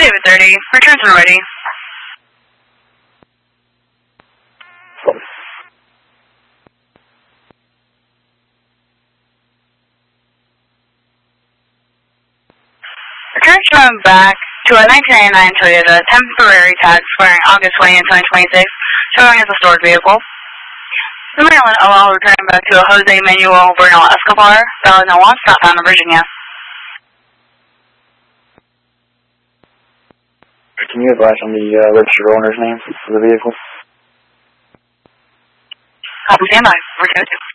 David 30, returns when ready. Returns from back to a 1999 Toyota temporary tag expiring August 20th, 2026, showing as a stored vehicle. The Maryland OL returning back to a Jose Manuel Bernal Escobar, valid no loss, not found in Virginia. Can you advise on the registered owner's name for the vehicle? Copy, stand by. We're good.